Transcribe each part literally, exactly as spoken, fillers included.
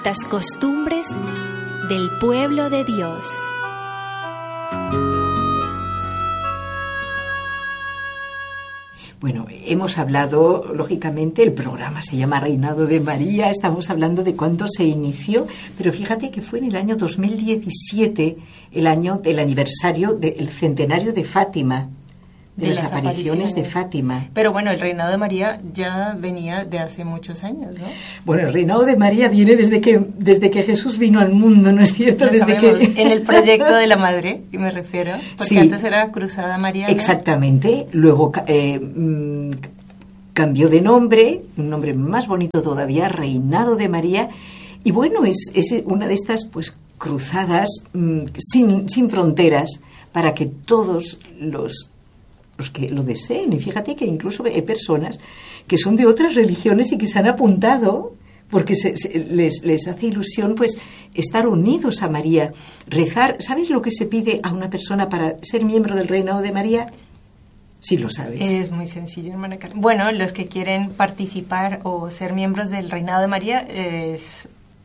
Las costumbres del pueblo de Dios. Bueno, hemos hablado, lógicamente, el programa se llama Reinado de María, estamos hablando de cuándo se inició, pero fíjate que fue en el año dos mil diecisiete, el año del aniversario del centenario de Fátima, de, de las, las apariciones, apariciones de Fátima. Pero bueno, el reinado de María ya venía de hace muchos años, ¿no? Bueno, el reinado de María viene desde que desde que Jesús vino al mundo, ¿no es cierto? Lo desde sabemos, que en el proyecto de la Madre, que me refiero, porque sí, antes era Cruzada Mariana. Exactamente, luego eh, mmm, cambió de nombre, un nombre más bonito todavía, Reinado de María, y bueno, es, es una de estas pues cruzadas mmm, sin, sin fronteras para que todos los los que lo deseen, y fíjate que incluso hay personas que son de otras religiones y que se han apuntado porque se, se, les, les hace ilusión pues estar unidos a María, rezar. ¿Sabes lo que se pide a una persona para ser miembro del Reinado de María? Sí lo sabes. Es muy sencillo, hermana Carmen. Bueno, los que quieren participar o ser miembros del Reinado de María es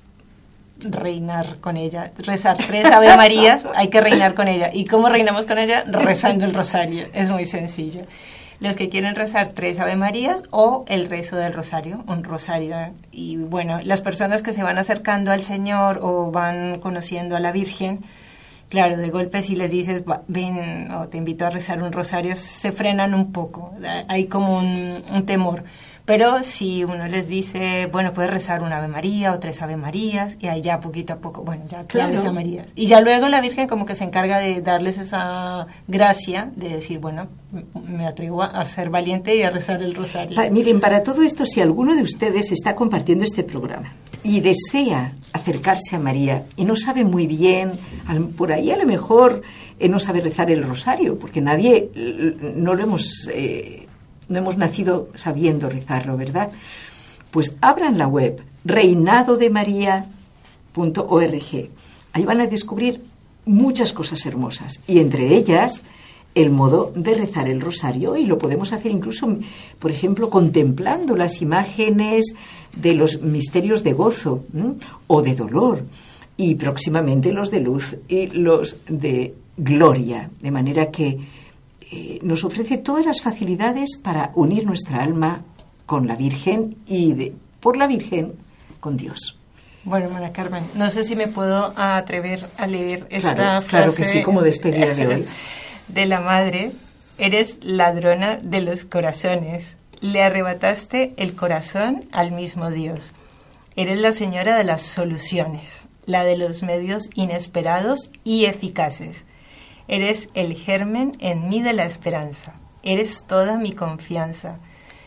reinar con ella, rezar tres Ave Marías, hay que reinar con ella. ¿Y cómo reinamos con ella? Rezando el rosario, es muy sencillo. Los que quieren rezar tres Ave Marías o el rezo del rosario, un rosario. Y bueno, las personas que se van acercando al Señor o van conociendo a la Virgen, claro, de golpe si les dices, ven o te invito a rezar un rosario, se frenan un poco, hay como un, un temor. Pero si uno les dice, bueno, puedes rezar una Ave María o tres Ave Marías, y ahí ya poquito a poco, bueno, ya claro, Ave María. Y ya luego la Virgen como que se encarga de darles esa gracia de decir, bueno, me atrevo a ser valiente y a rezar el rosario. Pa, miren, para todo esto, si alguno de ustedes está compartiendo este programa y desea acercarse a María y no sabe muy bien, por ahí a lo mejor eh, no sabe rezar el rosario, porque nadie, no lo hemos... Eh, no hemos nacido sabiendo rezarlo, ¿verdad? Pues abran la web reinado de maría punto org. Ahí van a descubrir muchas cosas hermosas y entre ellas el modo de rezar el rosario, y lo podemos hacer incluso, por ejemplo, contemplando las imágenes de los misterios de gozo ¿m? o de dolor, y próximamente los de luz y los de gloria, de manera que Eh, nos ofrece todas las facilidades para unir nuestra alma con la Virgen y de, por la Virgen con Dios. Bueno, hermana Carmen, no sé si me puedo atrever a leer esta claro, frase. Claro que sí, como despedida de hoy. De la Madre: eres ladrona de los corazones, le arrebataste el corazón al mismo Dios. Eres la señora de las soluciones, la de los medios inesperados y eficaces. Eres el germen en mí de la esperanza. Eres toda mi confianza.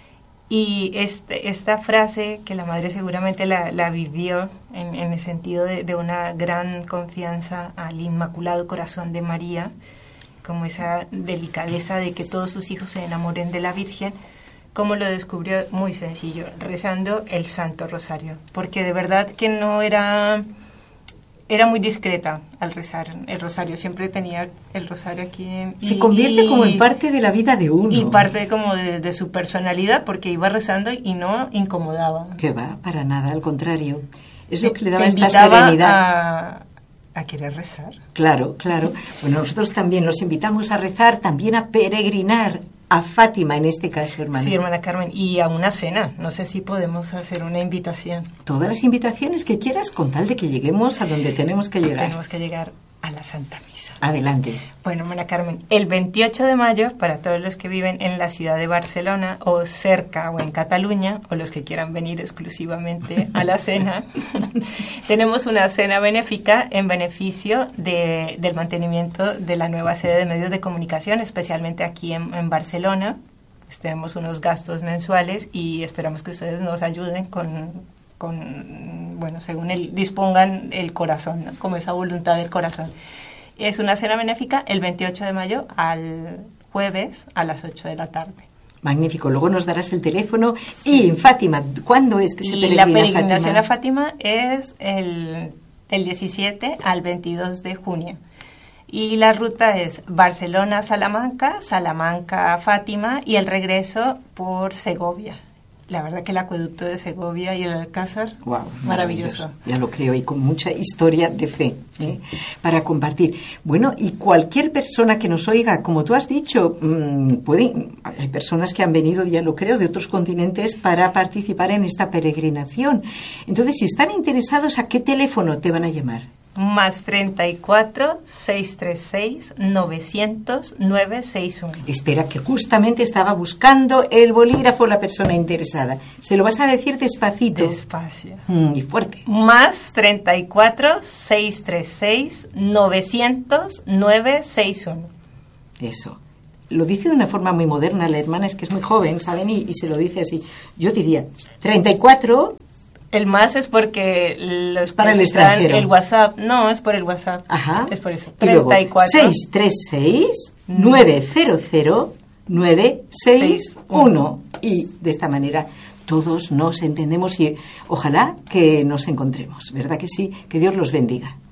Y este, esta frase, que la Madre seguramente la, la vivió en, en el sentido de, de una gran confianza al Inmaculado Corazón de María, como esa delicadeza de que todos sus hijos se enamoren de la Virgen, ¿cómo lo descubrió? Muy sencillo, rezando el Santo Rosario. Porque de verdad que no era... Era muy discreta al rezar el rosario, siempre tenía el rosario aquí. En, Se y, convierte y, como en parte de la vida de uno. Y parte como de, de su personalidad, porque iba rezando y no incomodaba. Que va, para nada, al contrario. Es lo que le daba Te esta invitaba serenidad. A, a querer rezar. Claro, claro. Bueno, nosotros también los invitamos a rezar, también a peregrinar a Fátima en este caso, hermana. Sí, hermana Carmen, y a una cena. No sé si podemos hacer una invitación. Todas las invitaciones que quieras, con tal de que lleguemos a donde tenemos que llegar. Tenemos que llegar a la Santa Misa. Adelante. Bueno, hermana Carmen, el veintiocho de mayo, para todos los que viven en la ciudad de Barcelona o cerca o en Cataluña, o los que quieran venir exclusivamente a la cena, tenemos una cena benéfica en beneficio de, del mantenimiento de la nueva sede de medios de comunicación, especialmente aquí en, en Barcelona. Pues tenemos unos gastos mensuales y esperamos que ustedes nos ayuden con, con bueno, según el, dispongan el corazón, ¿no? Como esa voluntad del corazón. Es una cena benéfica el veintiocho de mayo al jueves a las ocho de la tarde. Magnífico, luego nos darás el teléfono. Sí. Y en Fátima, ¿cuándo es que se peregrina a Fátima? La peregrinación a Fátima es el, el diecisiete al veintidós de junio. Y la ruta es Barcelona-Salamanca, Salamanca-Fátima y el regreso por Segovia. la verdad que el acueducto de Segovia y el Alcázar, wow, maravilloso. maravilloso. Ya lo creo, y con mucha historia de fe, ¿eh? Para compartir. Bueno, y cualquier persona que nos oiga, como tú has dicho, mmm, puede, hay personas que han venido, ya lo creo, de otros continentes para participar en esta peregrinación. Entonces, si están interesados, ¿a qué teléfono te van a llamar? Más treinta y cuatro, seiscientos treinta y seis, novecientos, novecientos sesenta y uno. Espera, que justamente estaba buscando el bolígrafo la persona interesada. Se lo vas a decir despacito. Despacio. Mm, y fuerte. Más treinta y cuatro, seiscientos treinta y seis, novecientos, novecientos sesenta y uno. Eso. Lo dice de una forma muy moderna la hermana, es que es muy joven, ¿saben? Y, y se lo dice así. Yo diría, treinta y cuatro... El más es porque los para el extranjero. El WhatsApp, no, es por el WhatsApp. Ajá. Es por eso. Y luego, seis tres seis, nueve cero cero, nueve seis uno. Y de esta manera todos nos entendemos y ojalá que nos encontremos, ¿verdad que sí? Que Dios los bendiga.